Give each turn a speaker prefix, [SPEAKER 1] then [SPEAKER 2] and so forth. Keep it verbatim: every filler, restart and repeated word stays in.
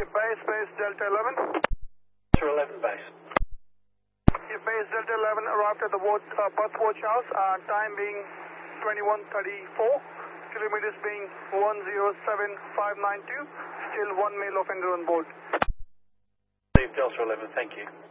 [SPEAKER 1] Base, base, Delta eleven.
[SPEAKER 2] Delta eleven base.
[SPEAKER 1] Base, Delta eleven arrived at the watch, uh, bus watch house, uh, time being twenty-one thirty-four, kilometers being one zero seven five nine two, still one male offender on board.
[SPEAKER 2] Delta eleven, thank you.